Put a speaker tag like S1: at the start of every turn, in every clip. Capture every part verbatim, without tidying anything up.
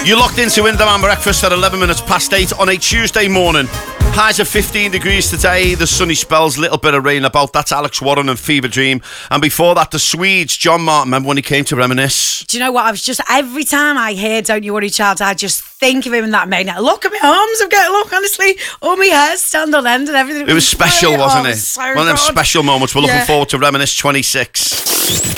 S1: You're locked into Winderman Breakfast at eleven minutes past eight on a Tuesday morning. Highs of fifteen degrees today. The sunny spells, little bit of rain about. That's Alex Warren and Fever Dream. And before that, the Swedes, John Martin. Remember when he came to reminisce?
S2: Do you know what? I was just, every time I hear Don't You Worry Child, I just think of him in that main. Look at my arms, I'm getting, look, honestly, all my hairs stand on end and everything.
S1: It was special,
S2: great.
S1: wasn't
S2: oh,
S1: it?
S2: So
S1: One of them
S2: good.
S1: special moments. We're
S2: Yeah.
S1: looking forward to Reminisce twenty-six.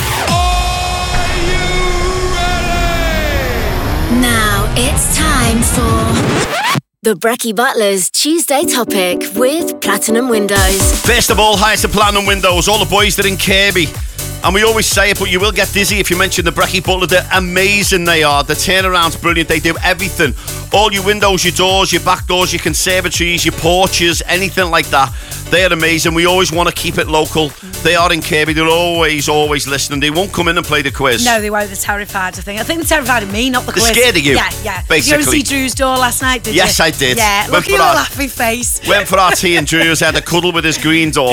S3: Now it's time for the Brecky Butlers Tuesday Topic with Platinum Windows.
S1: First of all, highest to Platinum Windows. All the boys that are in Kirby. And we always say it, but you will get dizzy if you mention the Brecky Butler. They're amazing, they are. The turnaround's brilliant. They do everything. All your windows, your doors, your back doors, your conservatories, your porches, anything like that. They are amazing. We always want to keep it local. They are in Kirby. They're always, always listening. They won't come in and play the quiz.
S2: No, they won't. They're terrified, I think. I think they're terrified of me, not the
S1: They're
S2: quiz.
S1: scared of you.
S2: Yeah, yeah.
S1: Basically.
S2: Did you ever see Drew's door last night, did
S1: Yes,
S2: you?
S1: I did.
S2: Yeah,
S1: Went
S2: look at
S1: for
S2: your
S1: our-
S2: laughing face.
S1: Went for our tea and Drew's had a cuddle with his green door.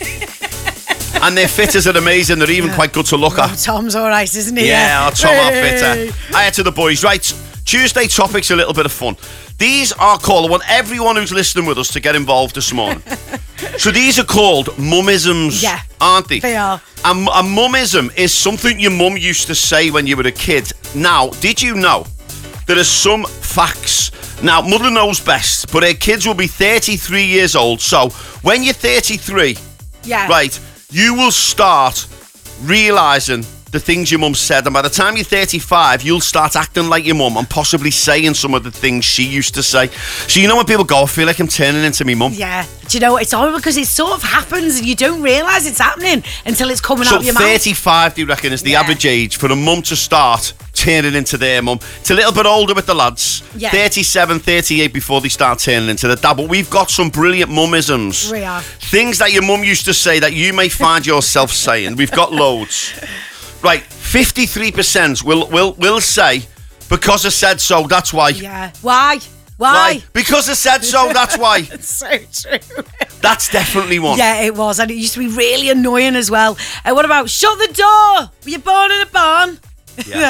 S1: And their fitters are amazing. They're even quite good to look
S2: Oh,
S1: at.
S2: Tom's all right, isn't he?
S1: Yeah, our Tom, our
S2: Hey.
S1: fitter. Hiya to the boys. Right, Tuesday Topic's a little bit of fun. These are called, I want everyone who's listening with us to get involved this morning. So these are called mummisms,
S2: Yeah,
S1: aren't they?
S2: they are.
S1: And a mummism is something your mum used to say when you were a kid. Now, did you know there are some facts? Now, mother knows best, but her kids will be thirty-three years old. So when you're thirty-three,
S2: Yeah.
S1: right, you will start realising the things your mum said, and by the time you're thirty-five, you'll start acting like your mum and possibly saying some of the things she used to say. So you know when people go, I feel like I'm turning into me mum.
S2: Yeah. Do you know what? It's horrible because it sort of happens and you don't realise it's happening until it's coming
S1: So
S2: out of your mouth.
S1: thirty-five, do you reckon, is the
S2: Yeah.
S1: average age for a mum to start turning into their mum? It's a little bit older with the lads.
S2: Yeah.
S1: thirty-seven, thirty-eight before they start turning into the dad. But we've got some brilliant mummisms.
S2: We are.
S1: Things that your mum used to say that you may find yourself saying. We've got loads. Right, fifty-three percent will will will say, because I said so, that's why.
S2: Yeah. Why? Why?
S1: Because I said so, that's why.
S2: It's so true.
S1: That's definitely one.
S2: Yeah, it was. And it used to be really annoying as well. And what about, shut the door? Were you born in a barn?
S1: Yeah.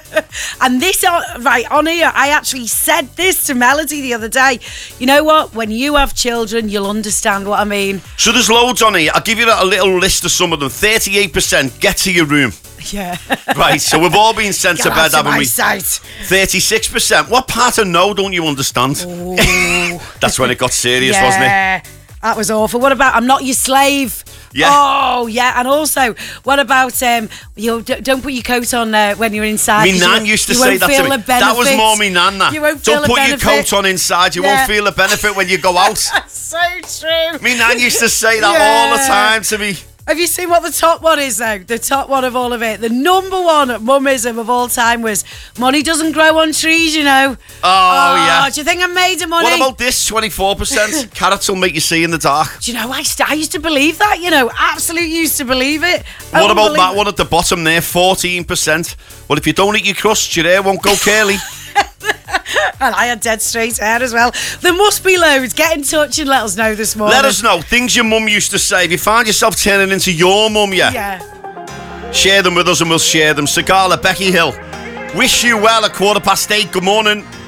S2: And this, uh, right, on here, I actually said this to Melody the other day. You know what? When you have children, you'll understand what I mean.
S1: So there's loads on here. I'll give you a little list of some of them. thirty-eight percent, get to your room.
S2: Yeah.
S1: Right, so we've all been sent
S2: Get
S1: to
S2: out
S1: bed,
S2: of
S1: haven't
S2: my
S1: we?
S2: sight.
S1: thirty-six percent, what part of no don't you understand?
S2: Oh.
S1: That's when it got serious, wasn't it?
S2: Yeah, that was awful. What about, I'm not your slave?
S1: Yeah.
S2: Oh, yeah. And also, what about, um, you know, d- don't put your coat on uh, when you're inside.
S1: Me
S2: 'cause
S1: nan
S2: you,
S1: used to
S2: you
S1: say
S2: won't
S1: that
S2: feel
S1: to me.
S2: the
S1: That was
S2: benefit.
S1: more me nan, that.
S2: You won't feel
S1: Don't
S2: the
S1: put your
S2: benefit.
S1: coat on inside, you
S2: Yeah.
S1: won't feel the benefit when you go out.
S2: So true.
S1: Me nan used to say that
S2: Yeah.
S1: all the time to me.
S2: Have you seen what the top one is, though? The top one of all of it. The number one mummism of all time was, money doesn't grow on trees, you know.
S1: Oh, yeah.
S2: Do you think I'm made of money?
S1: What about this, twenty-four percent? Carrots will make you see in the dark.
S2: Do you know, I, st- I used to believe that, you know. Absolutely used to believe it.
S1: What about
S2: Unbelievable.
S1: that one at the bottom there, fourteen percent? Well, if you don't eat your crust, your hair won't go curly.
S2: And I had dead straight hair as well. There must be loads. Get in touch and let us know this morning.
S1: Let us know. Things your mum used to say. If you find yourself turning into your mum, yeah,
S2: Yeah.
S1: share them with us and we'll share them. Sagala, Becky Hill, wish you well at quarter past eight. Good morning.